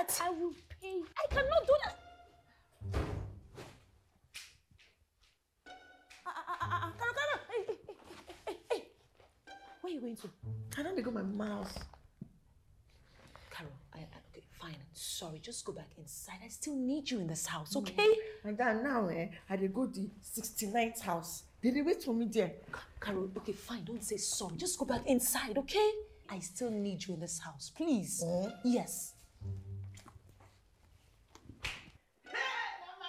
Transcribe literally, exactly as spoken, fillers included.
that? I will pay. I cannot do that. Ah, ah, ah, ah, Carol, Carol. Hey, hey, hey, hey, hey. Where are you going to? I don't go my mouse. Carol, I, I, okay, fine. Sorry, just go back inside. I still need you in this house, okay? Mm. And then now, eh, I dey go the sixty-ninth house. They dey wait for me there. Carol, okay, fine. Don't say sorry. Just go back inside, okay? I still need you in this house, please. Mm. Yes.